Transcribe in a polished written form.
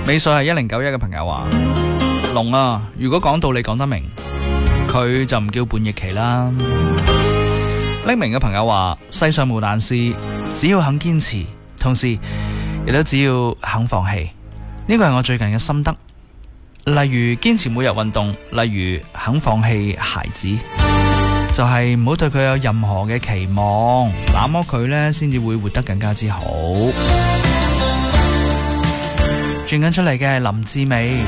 尾數係1091嘅朋友話：龍啊，如果講道理講得明，佢就唔叫叛逆期啦。匿名嘅朋友話：世上無難事，只要肯堅持，同時亦都只要肯放棄。呢個係我最近嘅心得。例如堅持每日運動，例如肯放棄孩子，就係唔好對佢有任何嘅期望，那麼佢呢先至會活得更加之好。轉緊出嚟嘅係林志美，